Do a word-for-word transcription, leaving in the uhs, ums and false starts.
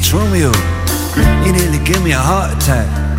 it's Romeo. You nearly give me a heart attack.